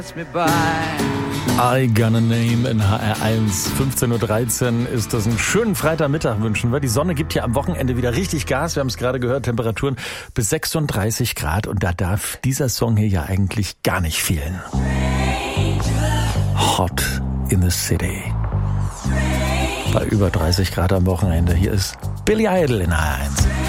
I Got a Name in HR1. 15.13 Uhr ist das. Einen schönen Freitagmittag wünschen wir. Die Sonne gibt hier am Wochenende wieder richtig Gas. Wir haben es gerade gehört, Temperaturen bis 36 Grad. Und da darf dieser Song hier ja eigentlich gar nicht fehlen. Hot in the City. Bei über 30 Grad am Wochenende. Hier ist Billy Idol in HR1.